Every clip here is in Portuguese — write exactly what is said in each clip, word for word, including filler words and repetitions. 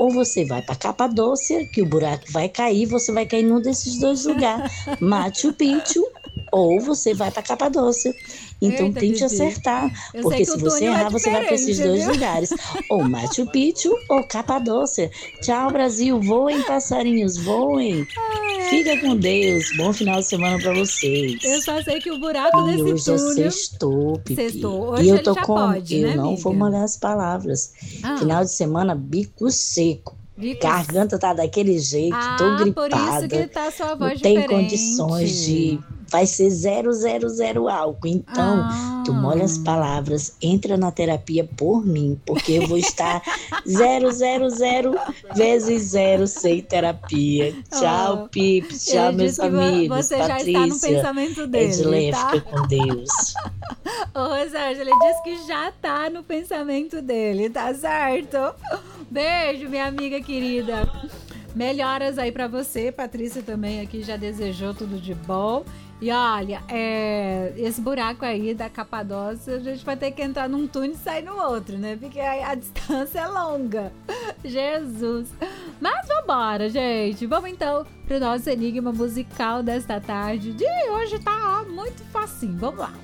Ou você vai para Capadócia, que o buraco vai cair, você vai cair num desses dois lugares, Machu Picchu, ou você vai para Capadócia. Então Eita, tente Bibi. acertar, Eu sei porque que se o você túnel é errar, você vai para esses diferente, dois viu? lugares, ou Machu Picchu ou Capadócia. Tchau, Brasil, voem, passarinhos, voem. Fica com Deus, bom final de semana para vocês. Eu só sei que o buraco E desse hoje é túnel... sextou, Pipi. Sextou. E Hoje eu ele tô já como? pode, Eu né, não vou amiga? molhar as palavras. Ah, Final de semana, bico seco. bico... Garganta tá daquele jeito, tô Ah, por isso que gripada. tá sua Não voz tem condições diferente. de... Vai ser zero, zero, zero álcool. Então, tu molha as Ah... palavras, entra na terapia por mim, porque eu vou estar zero, zero, zero vezes zero sem terapia. Tchau, Oh, Pips. Tchau, ele meus disse que vo- amigos. você já está no Patrícia, pensamento dele, Edilene, tá? fica com Deus. Ô, Rosângela, ele disse que já tá no pensamento dele, tá certo? Beijo, minha amiga querida. Melhoras aí pra você. Patrícia também aqui já desejou tudo de bom. E olha, é, esse buraco aí da Capadócia, a gente vai ter que entrar num túnel e sair no outro, né? Porque a, a distância é longa. Jesus. Mas vambora, gente. Vamos então pro nosso enigma musical desta tarde. De hoje tá ó, muito facinho. Vamos lá.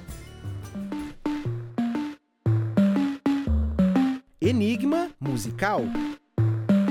Enigma musical.